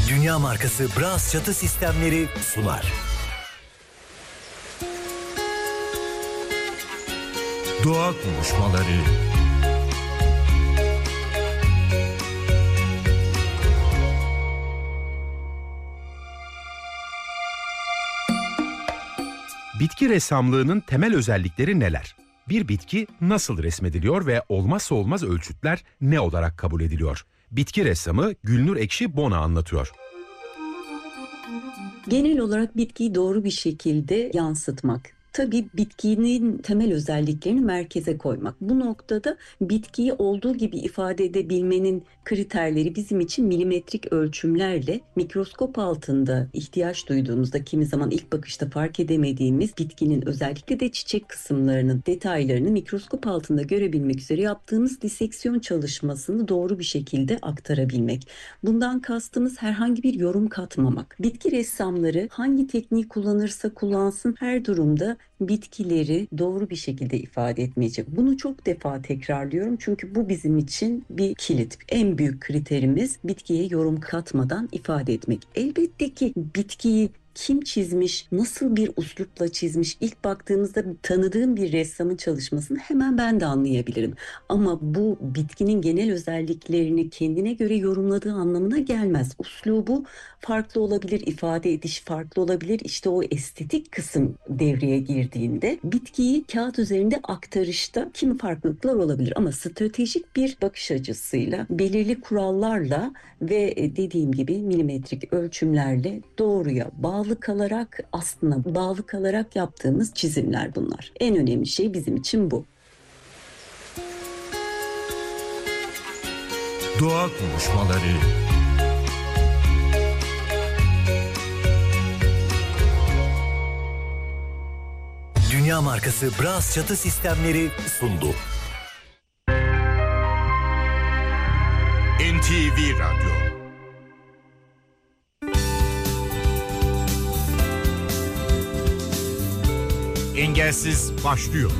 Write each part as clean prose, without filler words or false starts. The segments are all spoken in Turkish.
Dünya markası Bras çatı sistemleri sunar. Doğa konuşmaları. Bitki ressamlığının temel özellikleri neler? Bir bitki nasıl resmediliyor ve olmazsa olmaz ölçütler ne olarak kabul ediliyor? Bitki ressamı Gülnur Ekşi-Bona anlatıyor. Genel olarak bitkiyi doğru bir şekilde yansıtmak. Tabii bitkinin temel özelliklerini merkeze koymak. Bu noktada bitkiyi olduğu gibi ifade edebilmenin kriterleri bizim için milimetrik ölçümlerle mikroskop altında ihtiyaç duyduğumuzda kimi zaman ilk bakışta fark edemediğimiz bitkinin özellikle de çiçek kısımlarının detaylarını mikroskop altında görebilmek üzere yaptığımız diseksiyon çalışmasını doğru bir şekilde aktarabilmek. Bundan kastımız herhangi bir yorum katmamak. Bitki ressamları hangi tekniği kullanırsa kullansın her durumda bitkileri doğru bir şekilde ifade etmeyecek. Bunu çok defa tekrarlıyorum çünkü bu bizim için bir kilit. En büyük kriterimiz bitkiye yorum katmadan ifade etmek. Elbette ki bitkiyi kim çizmiş, nasıl bir üslupla çizmiş, ilk baktığımızda tanıdığım bir ressamın çalışmasını hemen ben de anlayabilirim. Ama bu bitkinin genel özelliklerini kendine göre yorumladığı anlamına gelmez. Üslubu farklı olabilir, ifade ediş farklı olabilir. İşte o estetik kısım devreye girdiğinde bitkiyi kağıt üzerinde aktarışta kimi farklılıklar olabilir. Ama stratejik bir bakış açısıyla, belirli kurallarla ve dediğim gibi milimetrik ölçümlerle doğruya bağlı kalarak, aslında bağlı kalarak yaptığımız çizimler bunlar. En önemli şey bizim için bu. Doğa konuşmaları. Dünya markası Bras çatı sistemleri sundu. NTV Radyo. Engelsiz başlıyor.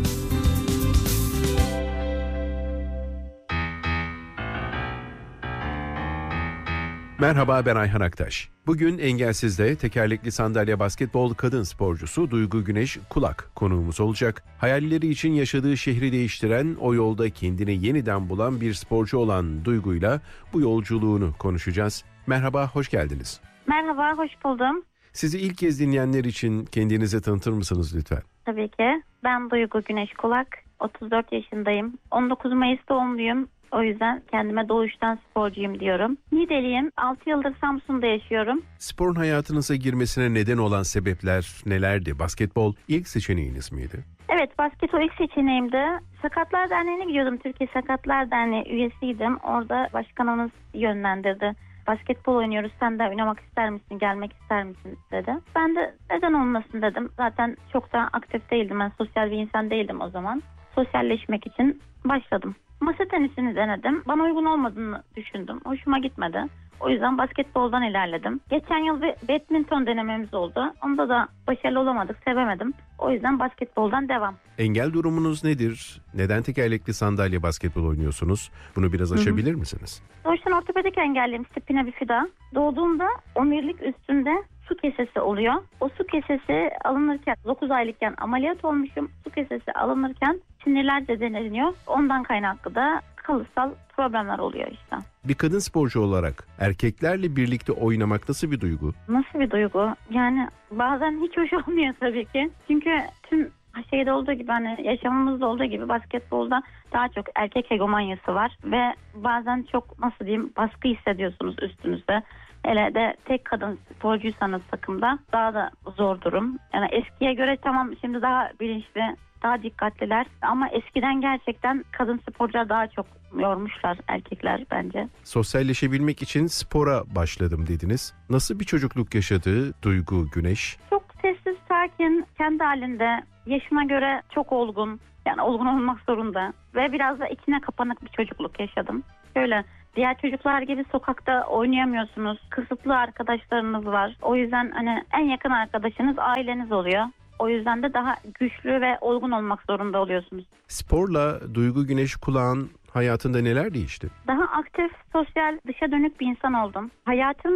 Merhaba, ben Ayhan Aktaş. Bugün Engelsiz'de tekerlekli sandalye basketbol kadın sporcusu Duygu Güneş Kulak konuğumuz olacak. Hayalleri için yaşadığı şehri değiştiren, o yolda kendini yeniden bulan bir sporcu olan Duygu'yla bu yolculuğunu konuşacağız. Merhaba, hoş geldiniz. Merhaba, hoş buldum. Sizi ilk kez dinleyenler için kendinizi tanıtır mısınız lütfen? Tabii ki. Ben Duygu Güneş Kulak, 34 yaşındayım. 19 Mayıs doğumluyum. O yüzden kendime doğuştan sporcuyum diyorum. Niğdeliyim. 6 yıldır Samsun'da yaşıyorum. Sporun hayatınıza girmesine neden olan sebepler nelerdi? Basketbol ilk seçeneğiniz miydi? Evet, basketbol ilk seçeneğimdi. Sakatlar Derneği'ne gidiyordum. Türkiye Sakatlar Derneği üyesiydim. Orada başkanımız yönlendirdi. Basketbol oynuyoruz, sen de oynamak ister misin, gelmek ister misin dedi. Ben de neden olmasın dedim. Zaten çok da aktif değildim, ben sosyal bir insan değildim o zaman. Sosyalleşmek için başladım. Masa tenisini denedim. Bana uygun olmadığını düşündüm. Hoşuma gitmedi. O yüzden basketboldan ilerledim. Geçen yıl bir badminton denememiz oldu. Onda da başarılı olamadık, sevemedim. O yüzden basketboldan devam. Engel durumunuz nedir? Neden tekerlekli sandalye basketbol oynuyorsunuz? Bunu biraz açabilir misiniz? Doğuştan ortopedik engelliyim, spina bifida. Doğduğumda omurilik üstünde su kesesi oluyor. O su kesesi alınırken 9 aylıkken ameliyat olmuşum. Su kesesi alınırken sinirler zedeleniyor. Ondan kaynaklı da kalıtsal problemler oluyor işte. Bir kadın sporcu olarak erkeklerle birlikte oynamak nasıl bir duygu? Nasıl bir duygu? Yani bazen hiç hoş olmuyor tabii ki. Çünkü tüm şeyde olduğu gibi, hani yaşamımızda olduğu gibi basketbolda daha çok erkek hegemonyası var ve bazen çok, nasıl diyeyim, baskı hissediyorsunuz üstünüzde. Hele de tek kadın sporcuysanız takımda daha da zor durum. Yani eskiye göre tamam, şimdi daha bilinçli, daha dikkatliler ama eskiden gerçekten kadın sporcular daha çok yormuşlar erkekler bence. Sosyalleşebilmek için spora başladım dediniz. Nasıl bir çocukluk yaşadı Duygu Güneş? Çok sessiz, sakin, kendi halinde, yaşına göre çok olgun. Yani olgun olmak zorunda. Ve biraz da içine kapanık bir çocukluk yaşadım. Şöyle, diğer çocuklar gibi sokakta oynayamıyorsunuz. Kısıtlı arkadaşlarınız var. O yüzden hani en yakın arkadaşınız aileniz oluyor. O yüzden de daha güçlü ve olgun olmak zorunda oluyorsunuz. Sporla Duygu Güneş Kulak'ın hayatında neler değişti? Daha aktif, sosyal, dışa dönük bir insan oldum. Hayatım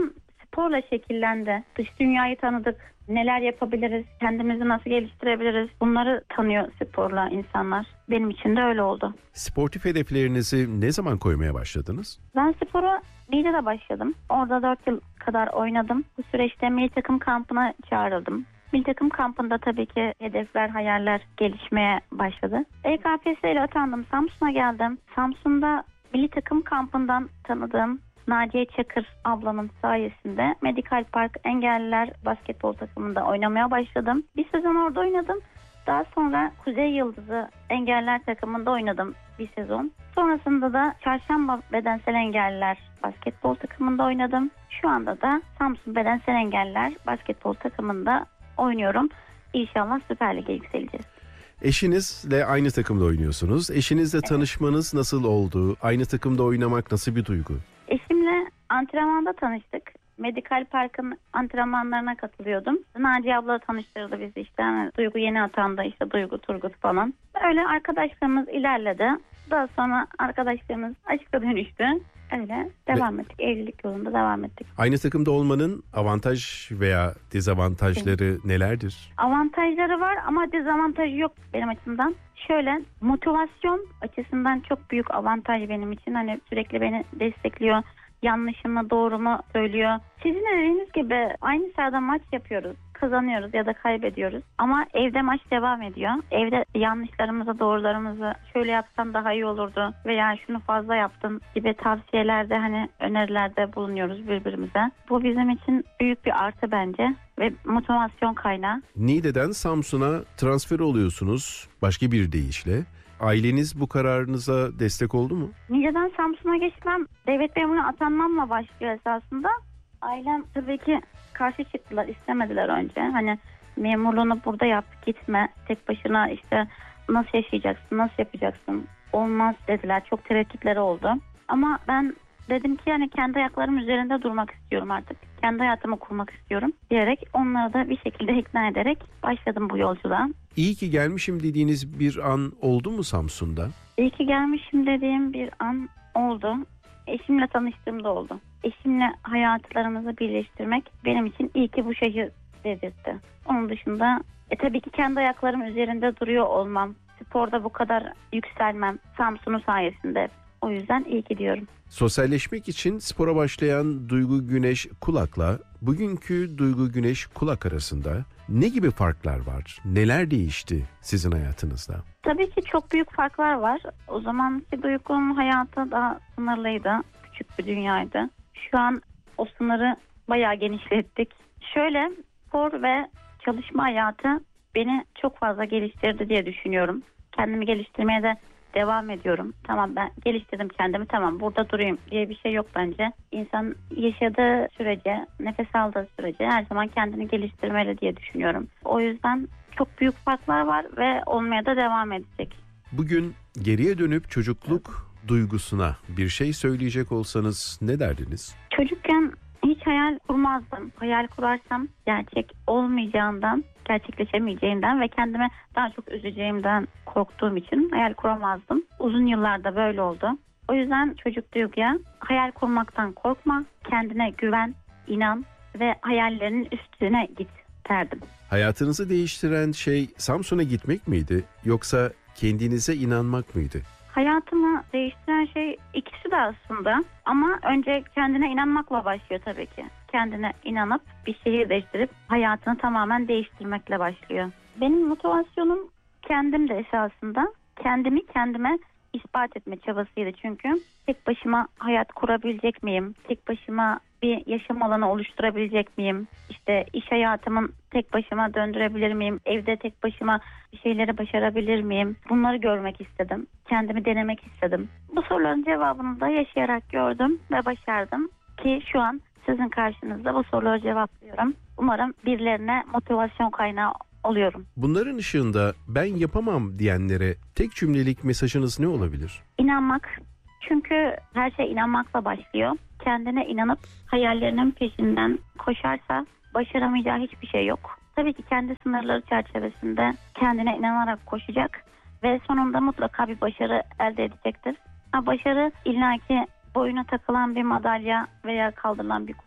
sporla şekillendi. Dış dünyayı tanıdık. Neler yapabiliriz? Kendimizi nasıl geliştirebiliriz? Bunları tanıyor sporla insanlar. Benim için de öyle oldu. Sportif hedeflerinizi ne zaman koymaya başladınız? Ben spora Niğde'de başladım. Orada 4 yıl kadar oynadım. Bu süreçte milli takım kampına çağrıldım. Milli takım kampında tabii ki hedefler, hayaller gelişmeye başladı. EKPS ile atandım. Samsun'a geldim. Samsun'da milli takım kampından tanıdığım Naciye Çakır ablamın sayesinde Medikal Park Engelliler basketbol takımında oynamaya başladım. Bir sezon orada oynadım. Daha sonra Kuzey Yıldızı Engelliler takımında oynadım bir sezon. Sonrasında da Çarşamba Bedensel Engelliler basketbol takımında oynadım. Şu anda da Samsun Bedensel Engelliler basketbol takımında oynuyorum. İnşallah Süper Lig'e yükseleceğiz. Eşinizle aynı takımda oynuyorsunuz. Eşinizle tanışmanız nasıl oldu? Aynı takımda oynamak nasıl bir duygu? Eşimle antrenmanda tanıştık. Medikal Park'ın antrenmanlarına katılıyordum. Naciye abla tanıştırdı bizi işte. Yani Duygu yeni atandı, işte Duygu, Turgut falan. Öyle arkadaşlarımız ilerledi. Daha sonra arkadaşlarımız aşka dönüştü. Öyle devam ettik. Evlilik yolunda devam ettik. Aynı takımda olmanın avantaj veya dezavantajları nelerdir? Avantajları var ama dezavantajı yok benim açımdan. Şöyle, motivasyon açısından çok büyük avantaj benim için. Hani sürekli beni destekliyor. Yanlışımı doğrumu söylüyor. Sizin dediğiniz gibi aynı sahada maç yapıyoruz. Kazanıyoruz ya da kaybediyoruz. Ama evde maç devam ediyor. Evde yanlışlarımızı, doğrularımızı şöyle yapsan daha iyi olurdu veya şunu fazla yaptın gibi tavsiyelerde, hani önerilerde bulunuyoruz birbirimize. Bu bizim için büyük bir artı bence ve motivasyon kaynağı. Niğde'den Samsun'a transfer oluyorsunuz başka bir deyişle. Aileniz bu kararınıza destek oldu mu? Niğde'den Samsun'a geçmem devlet memuruna atanmamla başlıyor esasında. Ailem tabii ki karşı çıktılar, istemediler önce. Hani memurluğunu burada yap, gitme, tek başına işte nasıl yaşayacaksın, nasıl yapacaksın, olmaz dediler. Çok tereddütleri oldu. Ama ben dedim ki yani kendi ayaklarım üzerinde durmak istiyorum artık. Kendi hayatımı kurmak istiyorum diyerek onları da bir şekilde ikna ederek başladım bu yolculuğa. İyi ki gelmişim dediğiniz bir an oldu mu Samsun'da? İyi ki gelmişim dediğim bir an oldu. Eşimle tanıştığımda oldu. Eşimle hayatlarımızı birleştirmek benim için iyi ki bu şehir dedirtti. Onun dışında tabii ki kendi ayaklarım üzerinde duruyor olmam, sporda bu kadar yükselmem Samsun'un sayesinde. O yüzden iyi ki diyorum. Sosyalleşmek için spora başlayan Duygu Güneş Kulak'la bugünkü Duygu Güneş Kulak arasında ne gibi farklar var? Neler değişti sizin hayatınızda? Tabii ki çok büyük farklar var. O zamanki Duygu'nun hayatı daha sınırlıydı. Küçük bir dünyaydı. Şu an o sınırı bayağı genişlettik. Şöyle, spor ve çalışma hayatı beni çok fazla geliştirdi diye düşünüyorum. Kendimi geliştirmeye de devam ediyorum. Tamam, ben geliştirdim kendimi, tamam burada durayım diye bir şey yok bence. İnsan yaşadığı sürece, nefes aldığı sürece her zaman kendini geliştirmeli diye düşünüyorum. O yüzden çok büyük farklar var ve olmaya da devam edecek. Bugün geriye dönüp çocukluk duygusuna bir şey söyleyecek olsanız ne derdiniz? Çocukken hiç hayal kurmazdım. Hayal kurarsam gerçek olmayacağından, gerçekleşemeyeceğinden ve kendime daha çok üzeceğimden korktuğum için hayal kuramazdım. Uzun yıllarda böyle oldu. O yüzden çocuk Duygu'ya hayal kurmaktan korkma, kendine güven, inan ve hayallerinin üstüne git derdim. Hayatınızı değiştiren şey Samsun'a gitmek miydi yoksa kendinize inanmak mıydı? Hayatımı değiştiren şey ikisi de aslında, ama önce kendine inanmakla başlıyor tabii ki. Kendine inanıp bir şehir değiştirip hayatını tamamen değiştirmekle başlıyor. Benim motivasyonum kendim de esasında. Kendimi kendime ispat etme çabasıydı çünkü. Tek başıma hayat kurabilecek miyim? Tek başıma bir yaşam alanı oluşturabilecek miyim? İşte iş hayatımın tek başıma döndürebilir miyim? Evde tek başıma bir şeyleri başarabilir miyim? Bunları görmek istedim. Kendimi denemek istedim. Bu soruların cevabını da yaşayarak gördüm ve başardım ki şu an sizin karşınızda bu soruları cevaplıyorum. Umarım birilerine motivasyon kaynağı oluyorum. Bunların ışığında ben yapamam diyenlere tek cümlelik mesajınız ne olabilir? İnanmak. Çünkü her şey inanmakla başlıyor. Kendine inanıp hayallerinin peşinden koşarsa başaramayacağı hiçbir şey yok. Tabii ki kendi sınırları çerçevesinde kendine inanarak koşacak ve sonunda mutlaka bir başarı elde edecektir. Başarı illaki boyuna takılan bir madalya veya kaldırılan bir kupa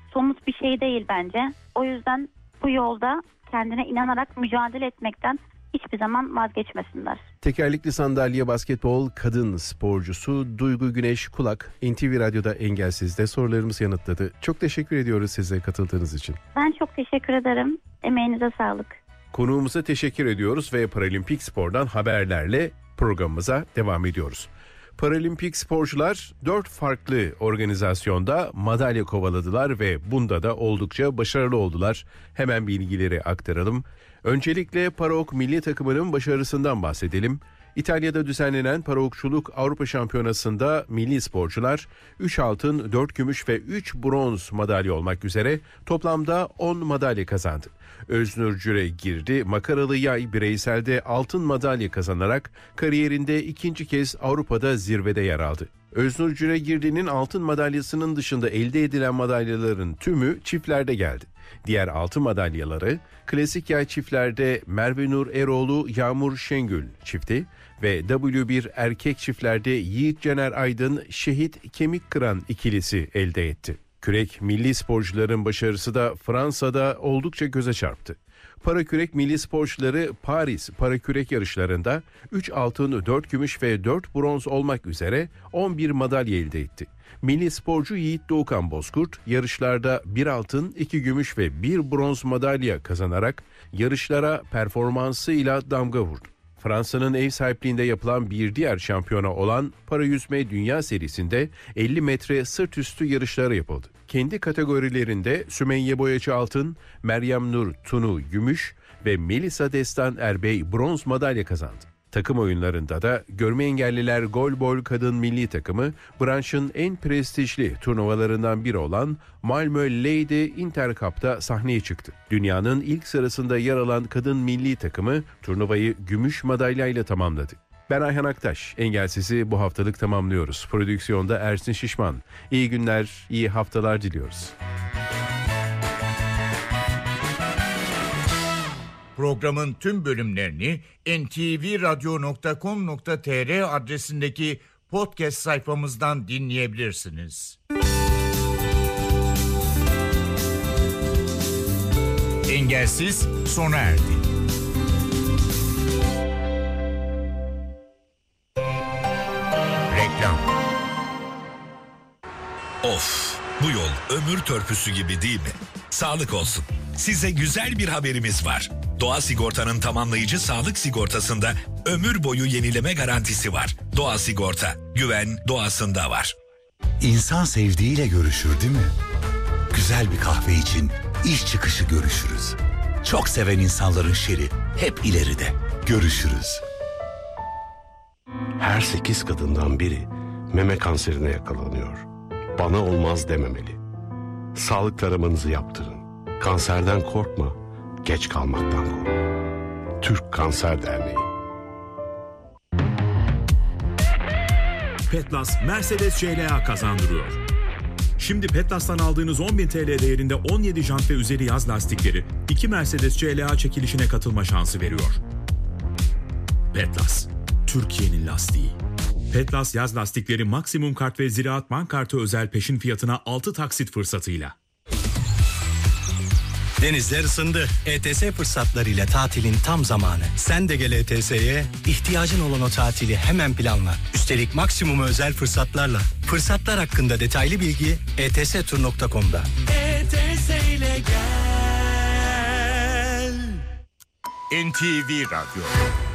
somut bir şey değil bence. O yüzden bu yolda kendine inanarak mücadele etmekten hiçbir zaman vazgeçmesinler. Tekerlekli sandalye basketbol kadın sporcusu Duygu Güneş Kulak, NTV Radyo'da Engelsiz'de sorularımızı yanıtladı. Çok teşekkür ediyoruz size katıldığınız için. Ben çok teşekkür ederim. Emeğinize sağlık. Konuğumuza teşekkür ediyoruz ve Paralimpik Spor'dan haberlerle programımıza devam ediyoruz. Paralimpik sporcular 4 farklı organizasyonda madalya kovaladılar ve bunda da oldukça başarılı oldular. Hemen bilgileri aktaralım. Öncelikle paraok milli takımının başarısından bahsedelim. İtalya'da düzenlenen paraokçuluk Avrupa Şampiyonası'nda milli sporcular 3 altın, 4 gümüş ve 3 bronz madalya olmak üzere toplamda 10 madalya kazandı. Öznur Cüregirdi makaralı yay bireyselde altın madalya kazanarak kariyerinde ikinci kez Avrupa'da zirvede yer aldı. Öznur Cüregirdi'nin altın madalyasının dışında elde edilen madalyaların tümü çiftlerde geldi. Diğer altın madalyaları klasik yay çiftlerde Merve Nur Eroğlu Yağmur Şengül çifti ve W1 erkek çiftlerde Yiğit Caner Aydın Şehit Kemik Kıran ikilisi elde etti. Kürek milli sporcuların başarısı da Fransa'da oldukça göze çarptı. Parakürek milli sporcuları Paris parakürek yarışlarında 3 altın, 4 gümüş ve 4 bronz olmak üzere 11 madalya elde etti. Milli sporcu Yiğit Doğukan Bozkurt yarışlarda 1 altın, 2 gümüş ve 1 bronz madalya kazanarak yarışlara performansıyla damga vurdu. Fransa'nın ev sahipliğinde yapılan bir diğer şampiyona olan para yüzme dünya serisinde 50 metre sırt üstü yarışları yapıldı. Kendi kategorilerinde Sümeyye Boyacı altın, Meryem Nur Tunu gümüş ve Melisa Destan Erbey bronz madalya kazandı. Takım oyunlarında da görme engelliler golbol kadın milli takımı branşın en prestijli turnuvalarından biri olan Malmö Lady Intercup'ta sahneye çıktı. Dünyanın ilk sırasında yer alan kadın milli takımı turnuvayı gümüş madalyayla tamamladı. Ben Ayhan Aktaş, Engelsiz'i bu haftalık tamamlıyoruz. Prodüksiyonda Ersin Şişman. İyi günler, iyi haftalar diliyoruz. Programın tüm bölümlerini ntvradio.com.tr adresindeki podcast sayfamızdan dinleyebilirsiniz. Engelsiz sona erdi. Reklam. Of, bu yol ömür törpüsü gibi değil mi? Sağlık olsun. Size güzel bir haberimiz var. Doğa Sigorta'nın tamamlayıcı sağlık sigortasında ömür boyu yenileme garantisi var. Doğa Sigorta, güven doğasında var. İnsan sevdiğiyle görüşür değil mi? Güzel bir kahve için iş çıkışı görüşürüz. Çok seven insanların şeri hep ileride. Görüşürüz. Her 8 kadından biri meme kanserine yakalanıyor. Bana olmaz dememeli. Sağlık taramanızı yaptırın. Kanserden korkma, geç kalmaktan kork. Türk Kanser Derneği. Petlas Mercedes CLA kazandırıyor. Şimdi Petlas'tan aldığınız 10.000 TL değerinde 17 jant ve üzeri yaz lastikleri 2 Mercedes CLA çekilişine katılma şansı veriyor. Petlas, Türkiye'nin lastiği. Petlas yaz lastikleri maksimum kart ve Ziraat Bank kartı özel peşin fiyatına 6 taksit fırsatıyla. Denizler ısındı. ETS fırsatlarıyla tatilin tam zamanı. Sen de gel ETS'ye, ihtiyacın olan o tatili hemen planla. Üstelik maksimum özel fırsatlarla. Fırsatlar hakkında detaylı bilgi etstur.com'da. ETS ile gel. NTV Radyo.